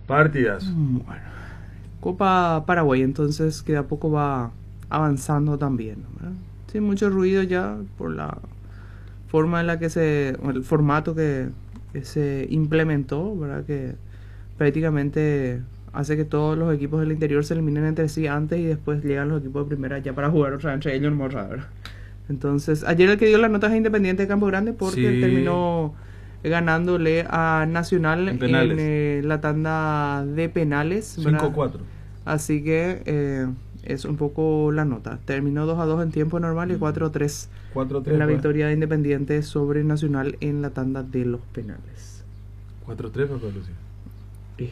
Partidas. Bueno, Copa Paraguay entonces que de a poco va avanzando también, ¿verdad? Sin mucho ruido ya por la forma en la que el formato que se implementó, ¿verdad? Que prácticamente hace que todos los equipos del interior se eliminen entre sí antes y después llegan los equipos de primera ya para jugar otra vez entre ellos, ¿verdad? Entonces, ayer el que dio las notas es Independiente de Campo Grande porque Sí. terminó ganándole a Nacional En penales. en la tanda de penales, ¿verdad? 5-4. Así que es un poco la nota. Terminó 2-2 en tiempo normal y 4-3 4-3 en la fue. victoria de Independiente sobre Nacional en la tanda de los penales. 4-3 fue, Lucía. Y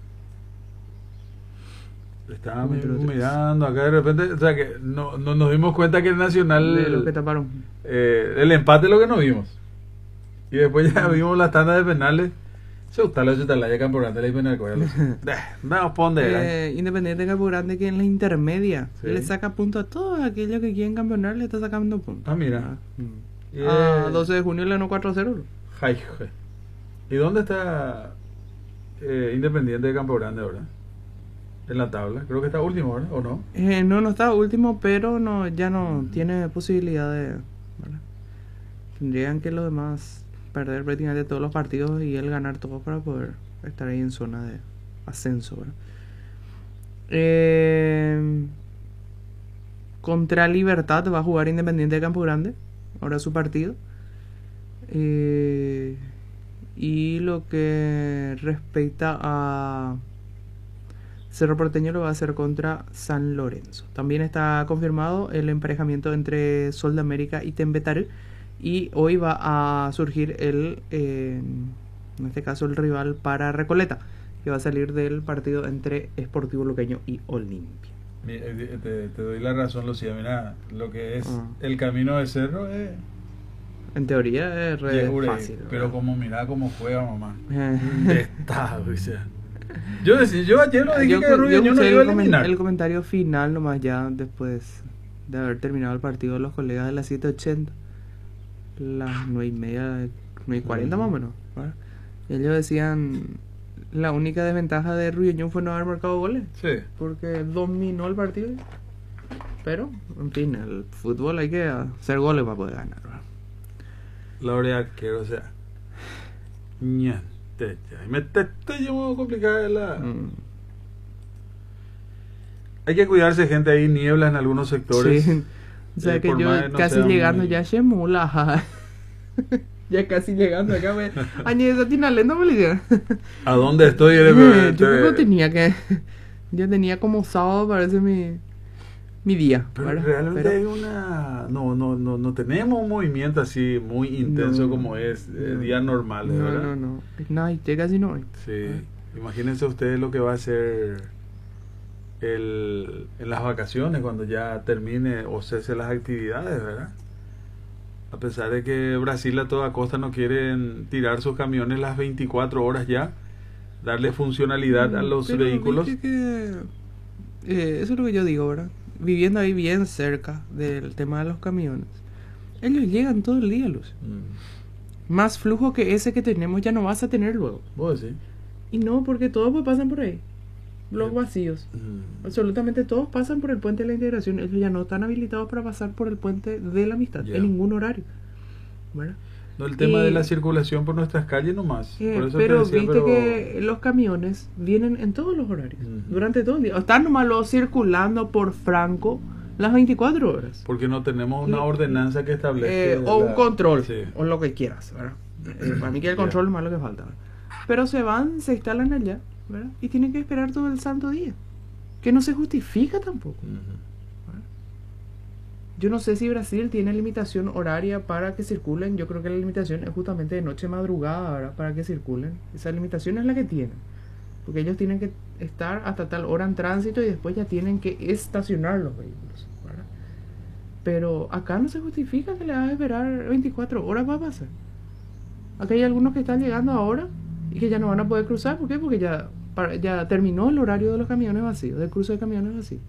Estaba 4-3. mirando acá de repente, o sea que no nos dimos cuenta que el de los que Nacional, taparon. el empate es lo que no vimos. Y después ya vimos la tanda de penales. Se gusta la ya campeonato de penal. Vamos, ponde. Independiente de Campo Grande que en la intermedia Sí. le saca puntos a todos aquellos que quieren campeonar, le está sacando puntos. Ah, mira. Y, A 12 de junio le ganó 4-0. Jai, jai. ¿Y dónde está Independiente de Campo Grande ahora? En la tabla. Creo que está último, ¿verdad? ¿O no? No está último, pero ya no tiene posibilidad de... ¿verdad? Tendrían que los demás perder prácticamente todos los partidos y él ganar todos para poder estar ahí en zona de ascenso, ¿verdad? Contra Libertad va a jugar Independiente de Campo Grande, ahora su partido. Y lo que respecta a Cerro Porteño lo va a hacer contra San Lorenzo. También está confirmado el emparejamiento entre Sol de América y Tembetarú. Y hoy va a surgir en este caso el rival para Recoleta, que va a salir del partido entre Sportivo Luqueño y Olimpia. Te doy la razón, Lucía. Mira, lo que es el camino de Cerro es... En teoría es re fácil, pero ¿verdad? como mira cómo juega, mamá. De estado, o sea. Yo ayer lo dije que Rubio no iba a eliminar. El comentario final nomás ya después de haber terminado el partido de los colegas de las 7:80, las 9:30, 9:40 más o menos, ¿verdad? Y ellos decían la única desventaja de Rubio fue no haber marcado goles, Sí. porque dominó el partido. Pero, en fin, el fútbol hay que hacer goles para poder ganar, ¿verdad? La verdad que, o sea, me voy a complicar la... Hay que cuidarse, gente, ahí niebla en algunos sectores. Sí. O sea que yo no casi llegando ya Shemula. Ya casi llegando acá me añade Tinalendo me ¿A dónde estoy? Yo tenía que yo tenía como sábado parece mi día. Pero realmente hay una... No tenemos un movimiento así muy intenso como es día normal, ¿verdad? No. No, casi no hay. Sí. Imagínense ustedes lo que va a ser en las vacaciones cuando ya termine o cese las actividades, ¿verdad? A pesar de que Brasil a toda costa no quieren tirar sus camiones las 24 horas ya, darle funcionalidad a los vehículos. Eso es lo que yo digo, ¿verdad? Viviendo ahí bien cerca del tema de los camiones, ellos llegan todo el día, Luz. Más flujo que ese que tenemos ya no vas a tener luego. ¿Vos decís? Y no, porque todos pues pasan por ahí. Los vacíos. Absolutamente todos pasan por el puente de la integración. Ellos ya no están habilitados para pasar por el puente de la amistad en ningún horario, ¿verdad? No, el tema de la circulación por nuestras calles nomás. Por eso pero te decía, viste que los camiones vienen en todos los horarios, durante todo el día. Están nomás los circulando por Franco las 24 horas. Porque no tenemos una ordenanza que establezca. O un control, sí, o lo que quieras, ¿verdad? Para mí que el control es más lo que falta, ¿verdad? Pero se van, se instalan allá, ¿verdad? Y tienen que esperar todo el santo día, que no se justifica tampoco. Yo no sé si Brasil tiene limitación horaria para que circulen. Yo creo que la limitación es justamente de noche madrugada, ¿verdad? Para que circulen. Esa limitación es la que tienen, porque ellos tienen que estar hasta tal hora en tránsito y después ya tienen que estacionar los vehículos, ¿verdad? Pero acá no se justifica que le hagas esperar 24 horas para pasar. Acá hay algunos que están llegando ahora y que ya no van a poder cruzar. ¿Por qué? Porque ya terminó el horario de los camiones vacíos, del cruce de camiones vacíos.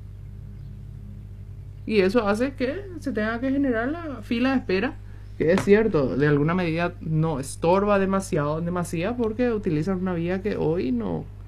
Y eso hace que se tenga que generar la fila de espera, que es cierto, de alguna medida no estorba demasiado porque utilizan una vía que hoy no